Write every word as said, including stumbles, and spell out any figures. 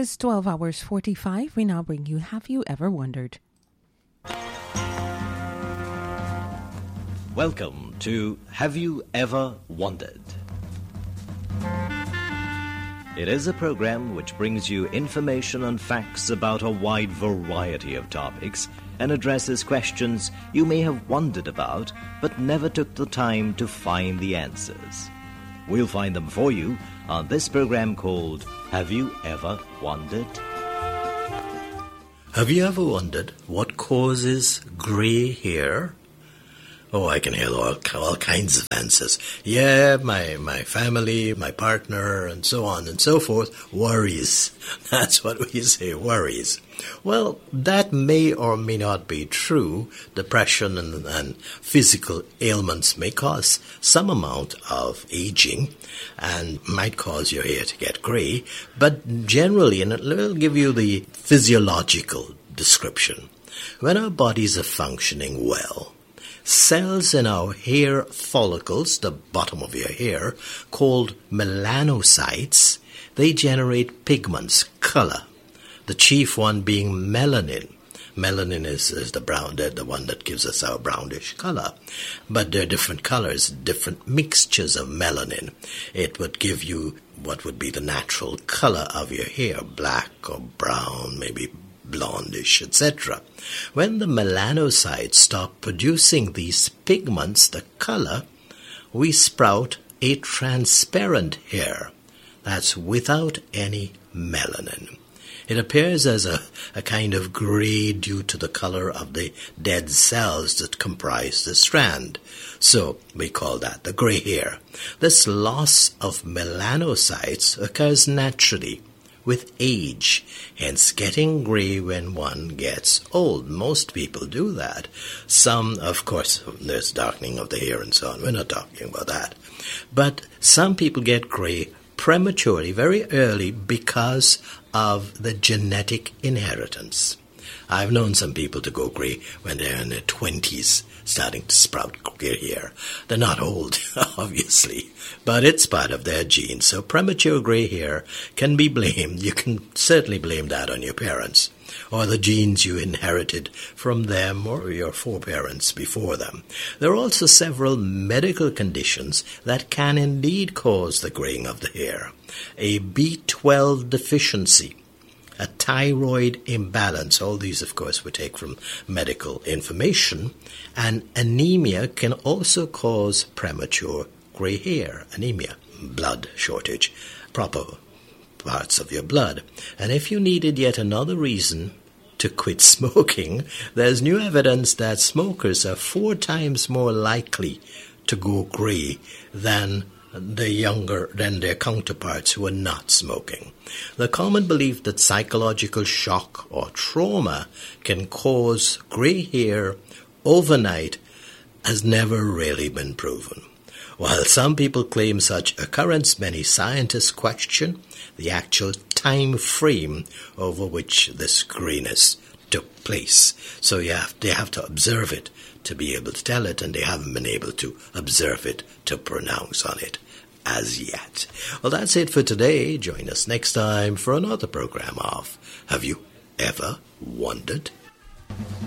is twelve hours forty-five. We now bring you Have You Ever Wondered? Welcome to Have You Ever Wondered? It is a program which brings you information and facts about a wide variety of topics and addresses questions you may have wondered about but never took the time to find the answers. We'll find them for you on this program called Have You Ever Wondered? Have you ever wondered what causes grey hair? Oh, I can hear all, all kinds of answers. Yeah, my, my family, my partner, and so on and so forth. Worries. That's what we say, worries. Well, that may or may not be true. Depression and, and physical ailments may cause some amount of aging and might cause your hair to get grey. But generally, and it'll give you the physiological description. When our bodies are functioning well, cells in our hair follicles, the bottom of your hair, called melanocytes, they generate pigments, color. The chief one being melanin. Melanin is, is the brown, the, the one that gives us our brownish color. But there are different colors, different mixtures of melanin. It would give you what would be the natural color of your hair, black or brown, maybe blondish, et cetera. When the melanocytes stop producing these pigments, the color, we sprout a transparent hair that's without any melanin. It appears as a, a kind of gray due to the color of the dead cells that comprise the strand. So we call that the gray hair. This loss of melanocytes occurs naturally with age, hence getting grey when one gets old. Most people do that. Some, of course, there's darkening of the hair and so on. We're not talking about that. But some people get grey prematurely, very early, because of the genetic inheritance. I've known some people to go grey when they're in their twenties, starting to sprout grey hair. They're not old, obviously, but it's part of their genes. So premature grey hair can be blamed. You can certainly blame that on your parents or the genes you inherited from them or your foreparents before them. There are also several medical conditions that can indeed cause the graying of the hair. A B twelve deficiency, a thyroid imbalance, all these, of course, we take from medical information, and anemia can also cause premature grey hair, anemia, blood shortage, proper parts of your blood. And if you needed yet another reason to quit smoking, there's new evidence that smokers are four times more likely to go grey than the younger than their counterparts who are not smoking. The common belief that psychological shock or trauma can cause grey hair overnight has never really been proven. While some people claim such occurrence, many scientists question the actual time frame over which this greyness took place. So you have, they have to observe it to be able to tell it, and they haven't been able to observe it to pronounce on it as yet. Well, that's it for today. Join us next time for another program of Have You Ever Wondered?